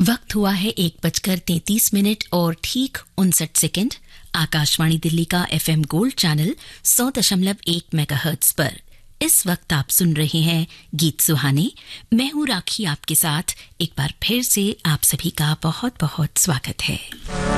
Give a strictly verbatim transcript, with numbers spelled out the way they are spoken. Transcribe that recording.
वक्त हुआ है एक बजकर तैंतीस मिनट और ठीक उनसठ सेकंड। आकाशवाणी दिल्ली का एफएम गोल्ड चैनल सौ दशमलव एक मेगाहर्ट्ज पर इस वक्त आप सुन रहे हैं गीत सुहाने। मैं हूं राखी, आपके साथ एक बार फिर से आप सभी का बहुत बहुत स्वागत है।